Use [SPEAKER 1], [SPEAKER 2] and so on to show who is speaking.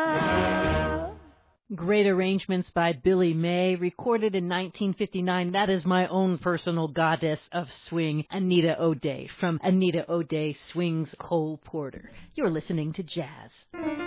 [SPEAKER 1] Great arrangements by Billy May, recorded in 1959. That is my own personal goddess of swing, Anita O'Day, from Anita O'Day Swings Cole Porter. You're listening to Jazz.